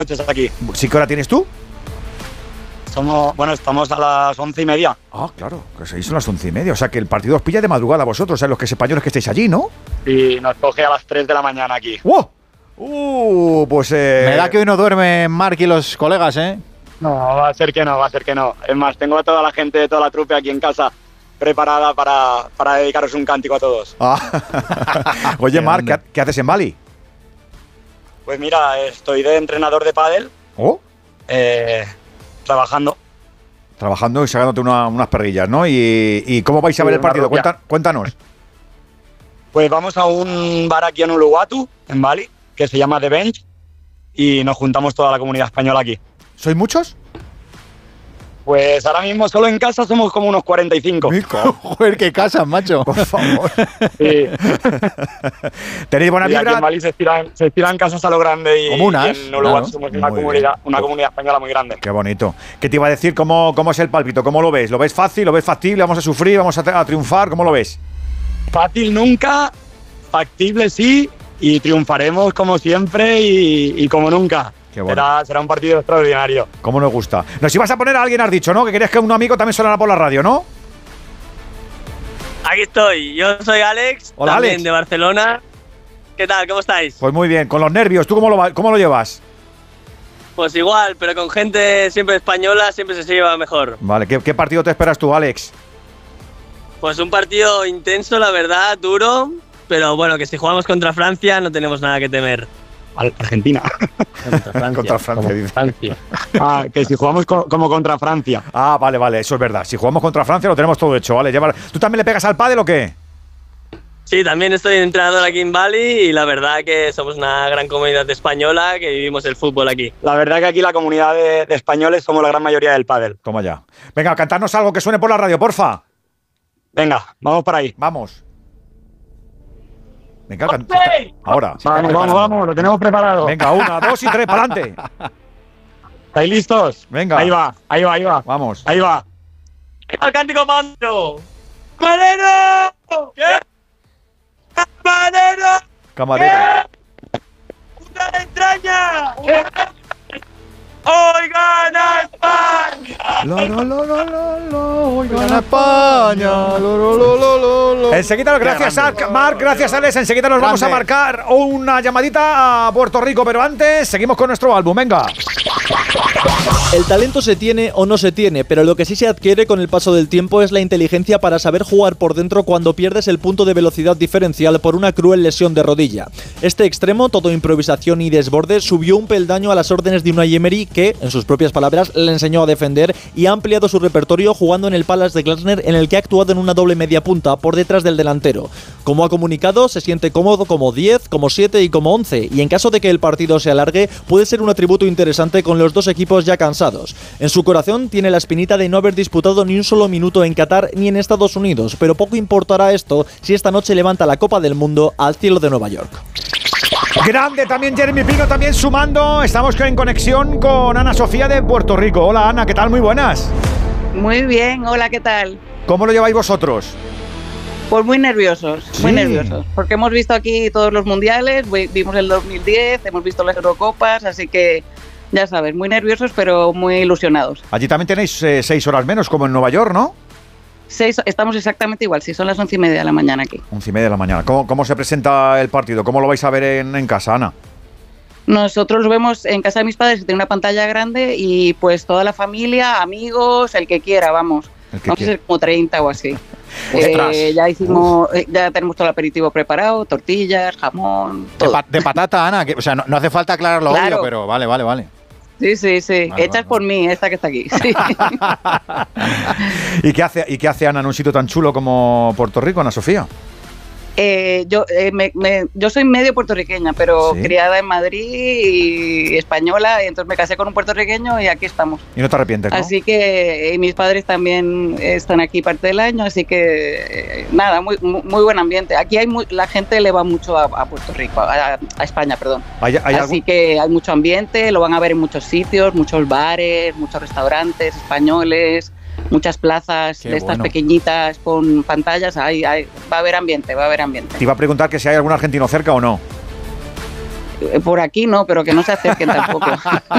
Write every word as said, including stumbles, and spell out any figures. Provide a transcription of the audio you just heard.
noches aquí. ¿Sí qué hora tienes tú? Somos, bueno, estamos a las once y media. Ah, claro, que se hizo las once y media. O sea que el partido os pilla de madrugada a vosotros, o sea, los que españoles que estáis allí, ¿no? Y nos coge a las tres de la mañana aquí. ¡Wow! Uh, pues eh... Me da que hoy no duermen Marc y los colegas, ¿eh? No, va a ser que no, va a ser que no. Es más, tengo a toda la gente de toda la trupe aquí en casa preparada para, para dedicaros un cántico a todos. Ah. Oye, Marc, ¿qué, ¿qué haces en Bali? Pues mira, estoy de entrenador de pádel. ¿Oh? Eh, trabajando. Trabajando y sacándote una, unas perrillas, ¿no? ¿Y, y cómo vais a ver el partido? Cuenta, cuéntanos. Pues vamos a un bar aquí en Uluwatu, en Bali, que se llama The Bench, y nos juntamos toda la comunidad española aquí. ¿Sois muchos? Pues ahora mismo solo en casa somos como unos cuarenta y cinco. Joder, qué casas, macho. Por favor. Sí. ¿Tenéis buena vibra? Aquí en Bali se estiran, se estiran casas a lo grande y, comunas, y en Uluwatu claro. somos una Muy comunidad, bien. una comunidad española muy grande. Qué bonito. ¿Qué te iba a decir? ¿Cómo, cómo es el pálpito? ¿Cómo lo ves? ¿Lo ves fácil? ¿Lo ves factible? ¿Vamos a sufrir? ¿Vamos a, a triunfar? ¿Cómo lo ves? Fácil nunca, factible sí, y triunfaremos como siempre y, y como nunca. Qué bueno. Será, será un partido extraordinario. ¿Cómo nos gusta? Nos ibas a poner a alguien, has dicho, ¿no? Que querías que un amigo también sonara por la radio, ¿no? Aquí estoy, yo soy Alex, Hola, también Alex. de Barcelona. ¿Qué tal? ¿Cómo estáis? Pues muy bien, con los nervios. ¿Tú cómo lo, va- cómo lo llevas? Pues igual, pero con gente siempre española siempre se lleva mejor. Vale, ¿qué, qué partido te esperas tú, Alex? Pues un partido intenso, la verdad, duro, pero bueno, que si jugamos contra Francia no tenemos nada que temer. Argentina. Contra Francia. Contra Francia, dice. Francia. Ah, que si jugamos co- como contra Francia. Ah, vale, vale, eso es verdad. Si jugamos contra Francia lo tenemos todo hecho, ¿vale? Lleva- ¿Tú también le pegas al pádel o qué? Sí, también estoy entrenador aquí en Bali y la verdad que somos una gran comunidad española que vivimos el fútbol aquí. La verdad que aquí la comunidad de, de españoles somos la gran mayoría del pádel. Toma ya. Venga, cantarnos algo que suene por la radio, porfa. Venga, vamos para ahí. Vamos. Venga, can- ¡José! ahora. Vamos, vamos, vamos, lo tenemos preparado. Venga, una, dos y tres, para adelante. ¿Estáis listos? Venga. Ahí va, ahí va, ahí va. Vamos. Ahí va. ¡Al cántico mando! ¡Camarero! ¿Qué? ¡Camarero! Camarero. ¡Una entraña! ¡Hoy gana España! Lo, lo, lo, lo, lo, lo, hoy Gana gana España. Lo, lo, lo, lo, lo, lo. Enseguida, gracias a Marc, gracias Alex. Enseguida nos vamos a Grande. marcar una llamadita a Puerto Rico, pero antes seguimos con nuestro álbum. Venga. El talento se tiene o no se tiene, pero lo que sí se adquiere con el paso del tiempo es la inteligencia para saber jugar por dentro cuando pierdes el punto de velocidad diferencial por una cruel lesión de rodilla. Este extremo, todo improvisación y desborde, subió un peldaño a las órdenes de Unai Emery que, en sus propias palabras, le enseñó a defender y ha ampliado su repertorio jugando en el Palace de Glasner, en el que ha actuado en una doble media punta por detrás del delantero. Como ha comunicado, se siente cómodo como diez, como siete y como once, y en caso de que el partido se alargue, puede ser un atributo interesante con los dos equipos ya cansados. En su corazón tiene la espinita de no haber disputado ni un solo minuto en Qatar ni en Estados Unidos, pero poco importará esto si esta noche levanta la Copa del Mundo al cielo de Nueva York. Grande también Jeremy Pino, también sumando. Estamos en conexión con Ana Sofía de Puerto Rico. Hola Ana, ¿qué tal? Muy buenas. Muy bien, hola, ¿qué tal? ¿Cómo lo lleváis vosotros? Pues muy nerviosos, muy Sí. nerviosos, porque hemos visto aquí todos los mundiales, vi- vimos el dos mil diez, hemos visto las Eurocopas, así que ya sabes, muy nerviosos pero muy ilusionados. Allí también tenéis eh, seis horas menos, como en Nueva York, ¿no? Seis, estamos exactamente igual, si son las once y media de la mañana aquí. Once y media de la mañana. ¿Cómo, cómo se presenta el partido? ¿Cómo lo vais a ver en, en casa, Ana? Nosotros lo vemos en casa de mis padres, que tiene una pantalla grande, y pues toda la familia, amigos, el que quiera, vamos. El que Vamos quiera. a ser como treinta o así. Ostras. Eh, ya hicimos, eh, ya tenemos todo el aperitivo preparado, tortillas, jamón, De, todo. pa- de patata, Ana. Que, o sea, no, no hace falta aclarar lo Claro. obvio, pero vale, vale, vale. Sí, sí, sí. Vale, Hechas vale, por mí, esta que está aquí. Sí. ¿Y qué hace, y qué hace Ana en un sitio tan chulo como Puerto Rico, Ana Sofía? Eh, yo, eh, me- me- yo soy medio puertorriqueña, pero Sí. criada en Madrid y española, y entonces me casé con un puertorriqueño y aquí estamos. Y no te arrepientes, ¿no? Así que eh, mis padres también están aquí parte del año, así que eh, nada, muy, muy, muy buen ambiente. Aquí hay muy- la gente le va mucho a, a Puerto Rico, a, a España, perdón. ¿Hay, hay Así algún- que hay mucho ambiente, lo van a ver en muchos sitios, muchos bares, muchos restaurantes españoles, muchas plazas Qué de estas bueno. pequeñitas con pantallas. Hay, hay- va a haber ambiente, va a haber ambiente. Te iba a preguntar que si hay algún argentino cerca o no. Eh, Por aquí no, pero que no se acerquen tampoco.